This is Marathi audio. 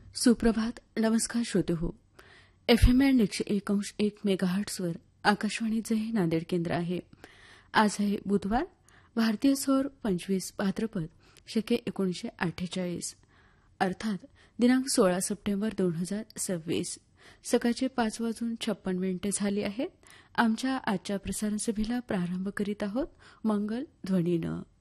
सुप्रभात. नमस्कार श्रोते हो. FM बँड 101.1 मेगाहर्ट्झवर आकाशवाणीचे हे नांदेड केंद्र आहे. आज आहे बुधवार, भारतीय सौर 25 भाद्रपद शके 1948 अर्थात दिनांक 16 सप्टेंबर 2026. सकाळचे 5:56 झाली आहेत. आमच्या आजच्या प्रसारण सभेला प्रारंभ करीत आहोत मंगल ध्वनीनं.